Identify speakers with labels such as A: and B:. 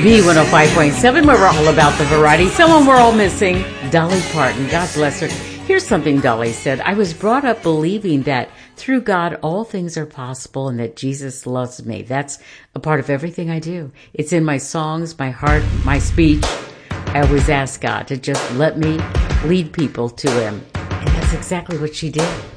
A: B105.7, where we're all about the variety. Someone we're all missing, Dolly Parton. God bless her. Here's something Dolly said. I was brought up believing that through God, all things are possible and that Jesus loves me. That's a part of everything I do. It's in my songs, my heart, my speech. I always ask God to just let me lead people to Him. And that's exactly what she did.